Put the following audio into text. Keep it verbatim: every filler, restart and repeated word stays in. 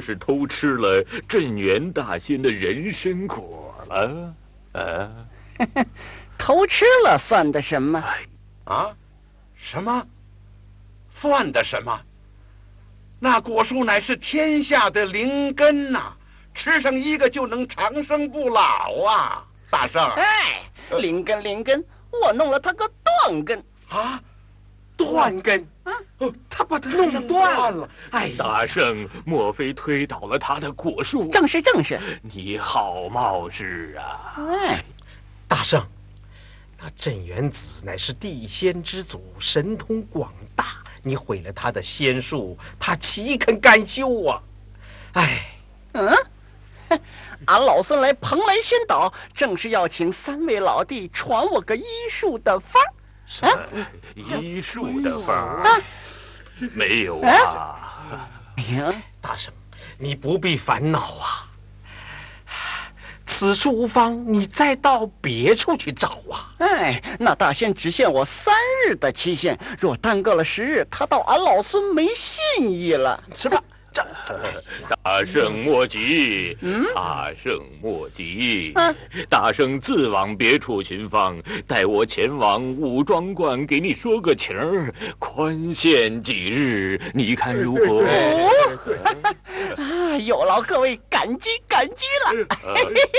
是偷吃了镇元大仙的人参果了。啊， 偷吃了算的什么？ 啊？什么？算的什么？那果树乃是天下的灵根呐、啊，吃上一个就能长生不老啊！大圣， 哎，灵根灵根，我弄了他个断根啊！断根啊！哦，他把它弄断了。哎， 大圣，莫非推倒了他的果树？ 正是正是。 你好冒失啊！ 哎， 大圣，那镇元子乃是地仙之祖，神通广大。你毁了他的仙术，他岂肯甘休啊？哎， 嗯，俺老孙来蓬莱仙岛，正是要请三位老弟传我个医术的法儿。 什么医术的法儿？啊，没有啊。 哎呀， 大圣，你不必烦恼啊。此处无方，你再到别处去找啊！ 哎，那大仙只限我三日的期限，若耽搁了十日，他到俺老孙没信义了。 什么？这大圣莫急， 嗯， 大圣莫急， 啊， 大圣自往别处寻访，待我前往武庄观给你说个情儿，宽限几日，你看如何？ 哦，啊，有劳各位，感激感激了。